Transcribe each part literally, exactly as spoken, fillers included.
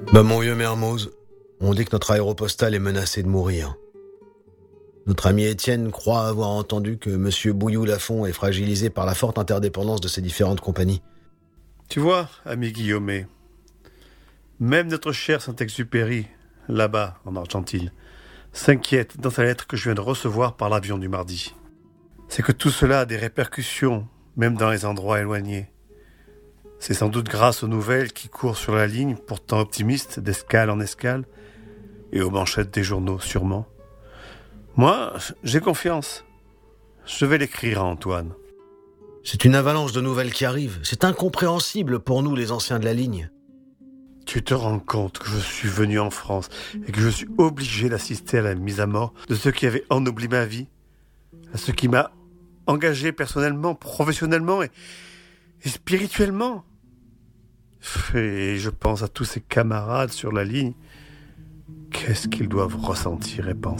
Bah mon vieux Mermoz, on dit que notre aéropostale est menacée de mourir. Notre ami Étienne croit avoir entendu que Monsieur Bouilloux-Lafont est fragilisé par la forte interdépendance de ses différentes compagnies. Tu vois, ami Guillaumet, même notre cher Saint-Exupéry, là-bas, en Argentine, s'inquiète dans sa lettre que je viens de recevoir par l'avion du mardi. C'est que tout cela a des répercussions, même dans les endroits éloignés. C'est sans doute grâce aux nouvelles qui courent sur la ligne, pourtant optimistes, d'escale en escale, et aux manchettes des journaux, sûrement. Moi, j'ai confiance. Je vais l'écrire à Antoine. C'est une avalanche de nouvelles qui arrive. C'est incompréhensible pour nous, les anciens de la ligne. Tu te rends compte que je suis venu en France et que je suis obligé d'assister à la mise à mort de ceux qui avaient ennobli ma vie, à ce qui m'a engagé personnellement, professionnellement et, et spirituellement. Et je pense à tous ces camarades sur la ligne. Qu'est-ce qu'ils doivent ressentir et penser ?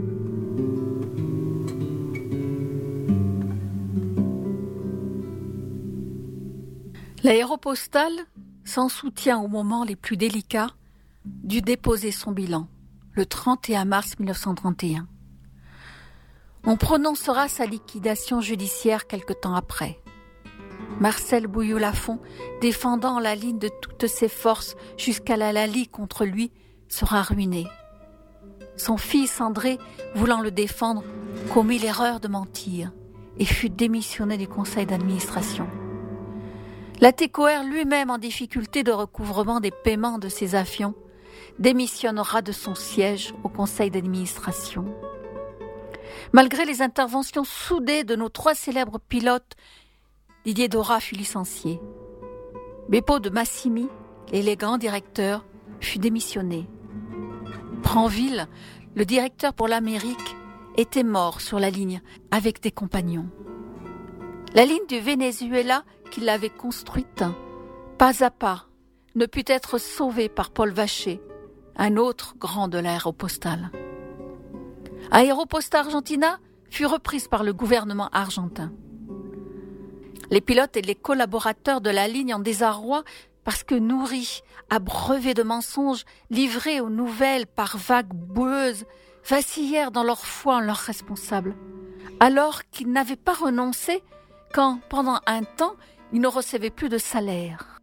L'aéropostale, sans soutien aux moments les plus délicats, dut déposer son bilan le trente et un mars mille neuf cent trente et un. On prononcera sa liquidation judiciaire quelque temps après. Marcel Bouilloux-Lafont, défendant la ligne de toutes ses forces jusqu'à la Lalie contre lui, sera ruiné. Son fils André, voulant le défendre, commit l'erreur de mentir et fut démissionné du conseil d'administration. La Técoère, lui-même en difficulté de recouvrement des paiements de ses avions, démissionnera de son siège au conseil d'administration. Malgré les interventions soudées de nos trois célèbres pilotes, Didier Dora fut licencié. Beppo de Massimi, l'élégant directeur, fut démissionné. Pranville, le directeur pour l'Amérique, était mort sur la ligne avec des compagnons. La ligne du Venezuela qui l'avait construite, pas à pas, ne put être sauvée par Paul Vacher, un autre grand de l'aéropostale. Aéroposta Argentina fut reprise par le gouvernement argentin. Les pilotes et les collaborateurs de la ligne en désarroi parce que nourris, abreuvés de mensonges, livrés aux nouvelles par vagues boueuses, vacillèrent dans leur foi en leurs responsables, alors qu'ils n'avaient pas renoncé quand, pendant un temps, ils ne recevaient plus de salaire.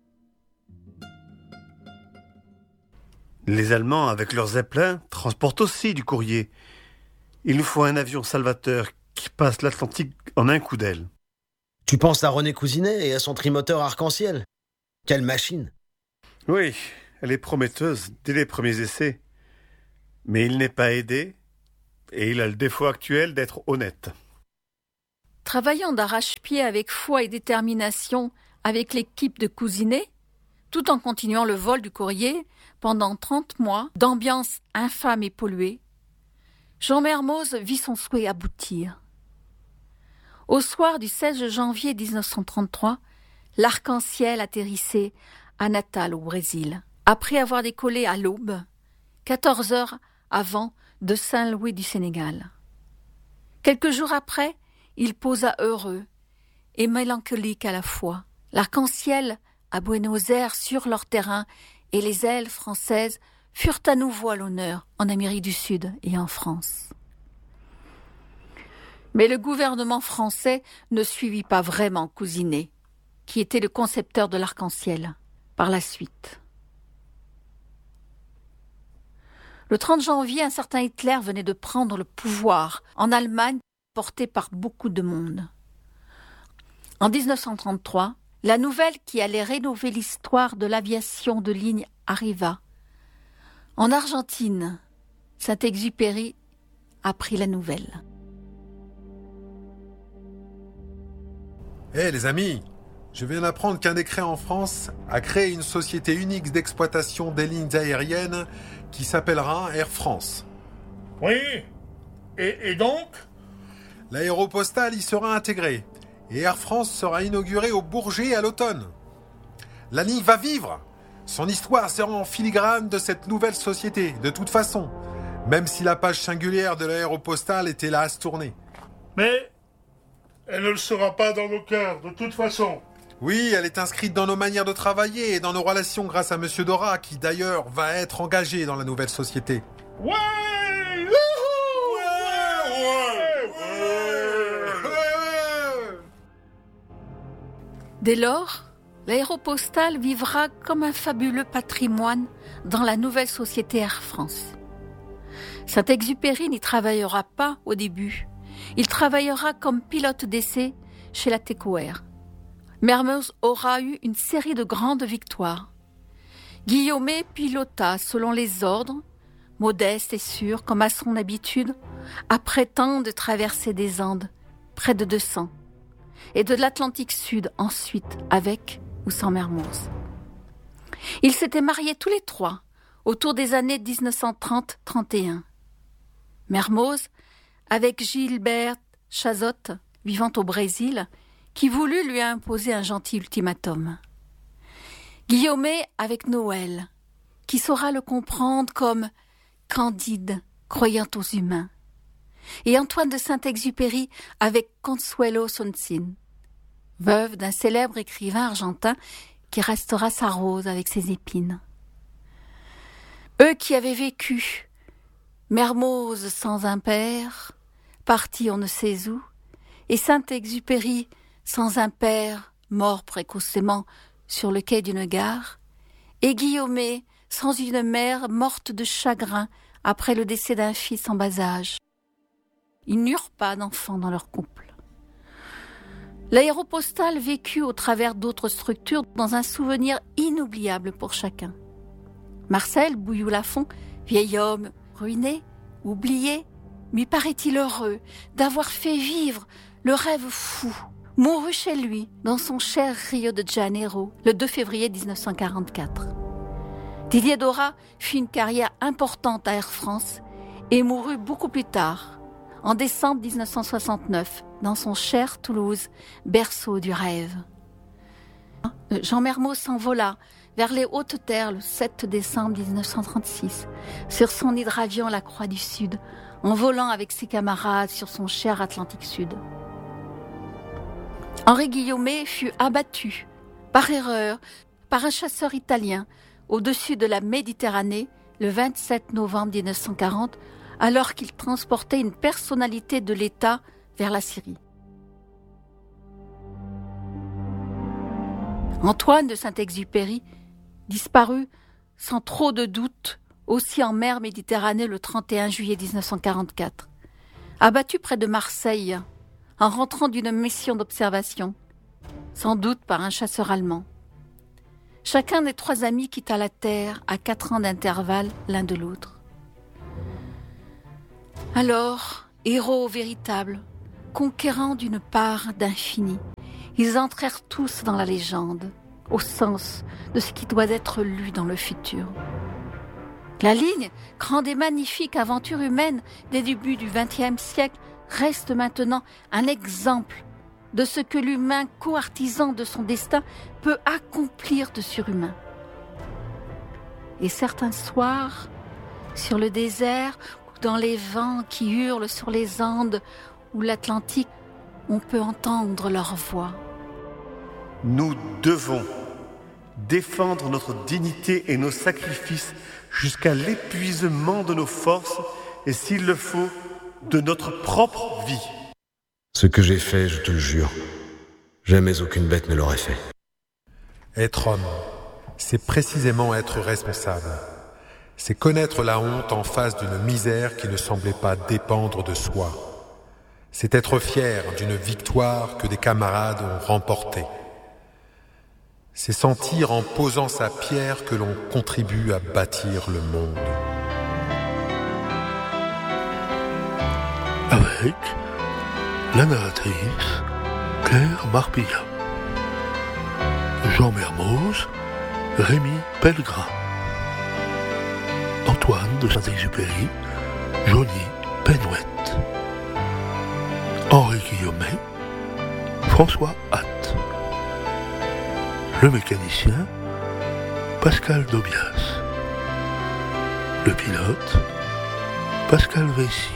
Les Allemands, avec leurs zeppelins, transportent aussi du courrier. Il nous faut un avion salvateur qui passe l'Atlantique en un coup d'aile. Tu penses à René Cousinet et à son trimoteur arc-en-ciel ? Quelle machine ! Oui, elle est prometteuse dès les premiers essais. Mais il n'est pas aidé et il a le défaut actuel d'être honnête. Travaillant d'arrache-pied avec foi et détermination avec l'équipe de Cousinet, tout en continuant le vol du courrier pendant trente mois d'ambiance infâme et polluée, Jean Mermoz vit son souhait aboutir. Au soir du seize janvier dix-neuf cent trente-trois, l'Arc-en-Ciel atterrissait à Natal au Brésil, après avoir décollé à l'aube, quatorze heures avant de Saint-Louis du Sénégal. Quelques jours après, il posa heureux et mélancolique à la fois, l'Arc-en-Ciel à Buenos Aires sur leur terrain et les ailes françaises furent à nouveau à l'honneur en Amérique du Sud et en France. Mais le gouvernement français ne suivit pas vraiment Cousinet, qui était le concepteur de l'Arc-en-Ciel, par la suite. Le trente janvier, un certain Hitler venait de prendre le pouvoir en Allemagne, porté par beaucoup de monde. En dix-neuf cent trente-trois, la nouvelle qui allait rénover l'histoire de l'aviation de ligne arriva. En Argentine, Saint-Exupéry apprit la nouvelle. Hé hey, les amis, je viens d'apprendre qu'un décret en France a créé une société unique d'exploitation des lignes aériennes qui s'appellera Air France. Oui, et, et donc ? L'aéropostale y sera intégrée et Air France sera inaugurée au Bourget à l'automne. La ligne va vivre. Son histoire sera en filigrane de cette nouvelle société, de toute façon, même si la page singulière de l'aéropostale était là à se tourner. Mais elle ne le sera pas dans nos cœurs, de toute façon. Oui, elle est inscrite dans nos manières de travailler et dans nos relations grâce à Monsieur Dora, qui d'ailleurs va être engagé dans la nouvelle société. Ouais, Dès lors, l'aéropostale vivra comme un fabuleux patrimoine dans la nouvelle société Air France. Saint-Exupéry n'y travaillera pas au début. Il travaillera comme pilote d'essai chez la Teco Air. Mermoz aura eu une série de grandes victoires. Guillaumet pilota selon les ordres, modeste et sûr comme à son habitude, après tant de traversées des Andes, près de deux cents, et de l'Atlantique Sud ensuite, avec ou sans Mermoz. Ils s'étaient mariés tous les trois autour des années dix-neuf cent trente trente et un. Mermoz avec Gilberte Chazotte, vivant au Brésil, qui voulut lui imposer un gentil ultimatum. Guillaumet avec Noël, qui saura le comprendre comme candide, croyant aux humains. Et Antoine de Saint-Exupéry avec Consuelo Sonsin, veuve d'un célèbre écrivain argentin qui restera sa rose avec ses épines. Eux qui avaient vécu, Mermoz sans un père, parti on ne sait où, et Saint-Exupéry sans un père, mort précocement sur le quai d'une gare, et Guillaumet sans une mère morte de chagrin après le décès d'un fils en bas âge. Ils n'eurent pas d'enfants dans leur couple. L'aéropostale vécut au travers d'autres structures dans un souvenir inoubliable pour chacun. Marcel Bouilloux-Lafont, vieil homme ruiné, oublié, mais paraît-il heureux d'avoir fait vivre le rêve fou, mourut chez lui dans son cher Rio de Janeiro le deux février dix-neuf cent quarante-quatre. Didier Dora fit une carrière importante à Air France et mourut beaucoup plus tard, en décembre dix-neuf cent soixante-neuf, dans son cher Toulouse, berceau du rêve. Jean Mermoz s'envola vers les hautes terres le sept décembre dix-neuf cent trente-six, sur son hydravion La Croix du Sud, en volant avec ses camarades sur son cher Atlantique Sud. Henri Guillaumet fut abattu, par erreur, par un chasseur italien, au-dessus de la Méditerranée, le vingt-sept novembre dix-neuf cent quarante, alors qu'il transportait une personnalité de l'État vers la Syrie. Antoine de Saint-Exupéry disparut sans trop de doute aussi en mer Méditerranée le trente et un juillet dix-neuf cent quarante-quatre, abattu près de Marseille en rentrant d'une mission d'observation, sans doute par un chasseur allemand. Chacun des trois amis quitta la terre à quatre ans d'intervalle l'un de l'autre. Alors, héros véritables, conquérants d'une part d'infini, ils entrèrent tous dans la légende, au sens de ce qui doit être lu dans le futur. La ligne, grande et magnifique aventure humaine des débuts du vingtième siècle, reste maintenant un exemple de ce que l'humain, co-artisan de son destin, peut accomplir de surhumain. Et certains soirs, sur le désert, ou dans les vents qui hurlent sur les Andes ou l'Atlantique, on peut entendre leur voix. Nous devons défendre notre dignité et nos sacrifices jusqu'à l'épuisement de nos forces et, s'il le faut, de notre propre vie. Ce que j'ai fait, je te le jure, jamais aucune bête ne l'aurait fait. Être homme, c'est précisément être responsable. C'est connaître la honte en face d'une misère qui ne semblait pas dépendre de soi. C'est être fier d'une victoire que des camarades ont remportée. C'est sentir en posant sa pierre que l'on contribue à bâtir le monde. Avec la narratrice Claire Marpilla, Jean Mermoz, Rémi Pellegrin, Antoine de Saint-Exupéry, Johnny Penouette, Henri Guillaumet, François Hatt, le mécanicien Pascal Dobias, le pilote Pascal Vessy,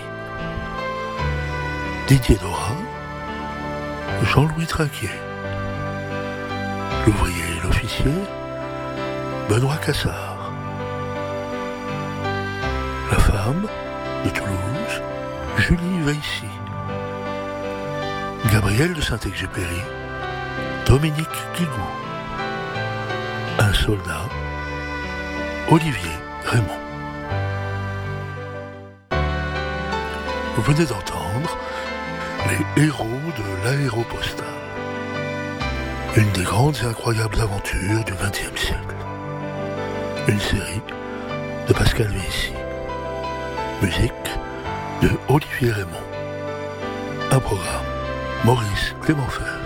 Didier Dora, Jean-Louis Trinquier, L'ouvrier et l'officier, Benoît Cassard. La femme, de Toulouse, Julie Veissy. Gabriel de Saint-Exupéry, Dominique Guigou. Un soldat, Olivier Raymond. Vous venez d'entendre les héros de l'Aéropostale. Une des grandes et incroyables aventures du vingtième siècle. Une série de Pascal Veissy. Musique de Olivier Raymond. Un programme Maurice Clémenfer.